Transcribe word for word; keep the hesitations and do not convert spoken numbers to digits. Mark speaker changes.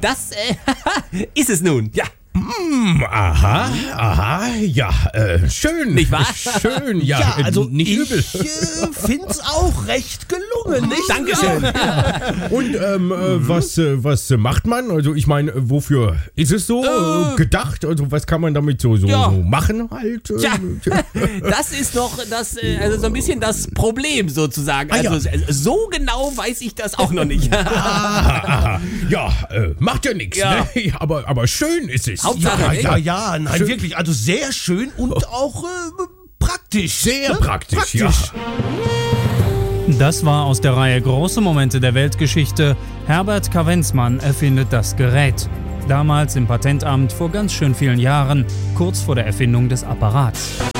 Speaker 1: das äh, ist es nun, ja.
Speaker 2: Mm, aha, aha, ja, äh, schön.
Speaker 1: Nicht wahr?
Speaker 2: Schön, ja,
Speaker 3: Ja, also
Speaker 2: äh, nicht
Speaker 3: ich
Speaker 2: übel.
Speaker 3: äh, find's auch recht gelungen, nicht?
Speaker 1: Dankeschön.
Speaker 2: Und ähm, äh, was, äh, was äh, macht man? Also ich meine, äh, wofür ist es so äh, gedacht? Also was kann man damit so, so,
Speaker 1: Ja.
Speaker 2: so machen halt? Äh,
Speaker 1: Tja, das ist noch das, äh, also so ein bisschen das Problem sozusagen.
Speaker 2: Ah, ja.
Speaker 1: Also äh, so genau weiß ich das auch noch nicht.
Speaker 2: aha, aha. Ja, äh, macht ja nichts,
Speaker 1: Ja.
Speaker 2: ne? Aber, aber schön ist es.
Speaker 1: Hauptsache,
Speaker 3: Ja,
Speaker 1: ne?
Speaker 3: ja, ja, nein,
Speaker 2: Schön.
Speaker 3: wirklich, also sehr schön und auch äh, praktisch.
Speaker 2: Sehr
Speaker 3: ne?
Speaker 2: praktisch, ja.
Speaker 4: Das war aus der Reihe Große Momente der Weltgeschichte. Herbert Kavenzmann erfindet das Gerät. Damals im Patentamt vor ganz schön vielen Jahren, kurz vor der Erfindung des Apparats.